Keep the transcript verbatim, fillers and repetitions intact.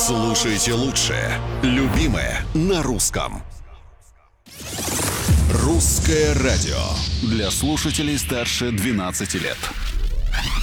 Слушайте лучшее. Любимое на русском. Русское радио. Для слушателей старше двенадцати лет.